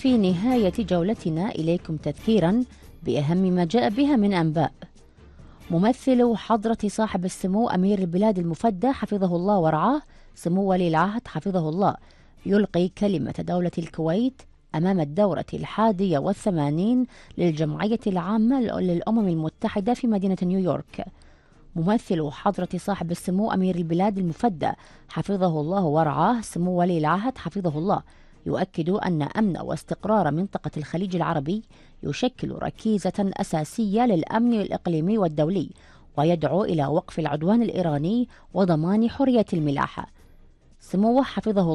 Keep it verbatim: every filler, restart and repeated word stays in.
في نهاية جولتنا إليكم تذكيرا بأهم ما جاء بها من أنباء. ممثل حضرة صاحب السمو أمير البلاد المفدى حفظه الله ورعاه سمو ولي العهد حفظه الله يلقي كلمة دولة الكويت أمام الدورة الحادية والثمانين للجمعية العامة للأمم المتحدة في مدينة نيويورك. ممثل حضرة صاحب السمو أمير البلاد المفدى حفظه الله ورعاه سمو ولي العهد حفظه الله يؤكد أن أمن واستقرار منطقة الخليج العربي يشكل ركيزة أساسية للأمن الإقليمي والدولي، ويدعو إلى وقف العدوان الإيراني وضمان حرية الملاحة. سموه حفظه